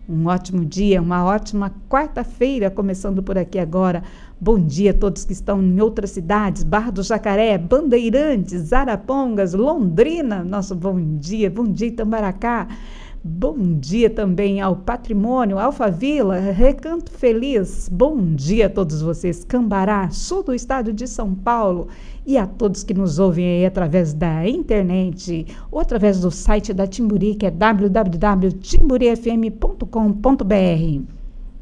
Um ótimo dia, uma ótima quarta-feira, começando por aqui agora. Bom dia a todos que estão em outras cidades, Barra do Jacaré, Bandeirantes, Arapongas, Londrina. Nosso bom dia Itamaracá. Bom dia também ao Patrimônio, Alphaville, Recanto Feliz. Bom dia a todos vocês, Cambará, sul do estado de São Paulo, e a todos que nos ouvem aí através da internet ou através do site da Timburi, que é www.timburifm.com.br.